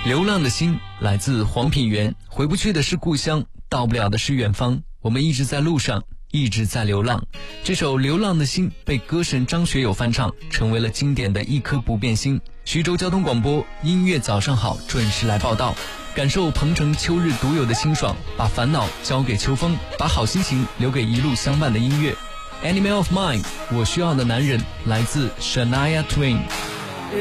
流浪的心来自黄品源，回不去的是故乡，到不了的是远方，我们一直在路上，一直在流浪。这首《流浪的心》被歌神张学友翻唱，成为了经典的一颗不变心。徐州交通广播音乐早上好，准时来报道，感受鹏城秋日独有的清爽，把烦恼交给秋风，把好心情留给一路相伴的音乐。Animal of Mine， 我需要的男人，来自 Shania Twain。